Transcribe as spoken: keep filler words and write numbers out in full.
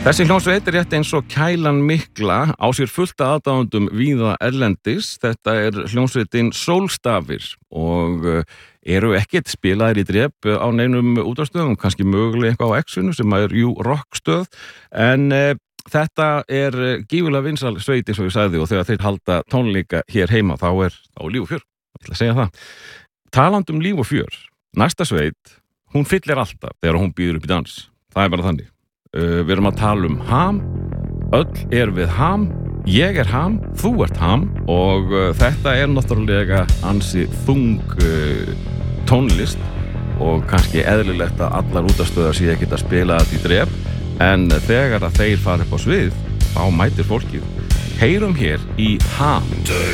Þessi hljómsveit er rétt eins og Kælan mikla á sér fullt af aðdáendum víða erlendis. Þetta er hljómsveitin Sólstafir og eru ekkert spilaðir í drep á neinum útvarpsstöðum, kannski mögulega eitthvað á X-inu sem er jú rockstöð, en e, þetta er gífurlega vinsæl sveit eins og ég sagði og þegar þeir halda tónleika hér heima þá er á líf og fjör, ég ætla að segja það. Talandi um líf og fjör, næsta sveit, hún fyllir alltaf þegar hún býður upp í dans, það er bara þannig. Uh, við erum að tala um ham, öll er við ham, ég er ham, þú ert ham og uh, þetta er náttúrulega ansi þung uh, tónlist og kannski eðlilegt að allar útastöðar sé ekki að spila þetta í drep en þegar að þeir fara upp á svið þá mætir fólkið. Heyrum hér í ham.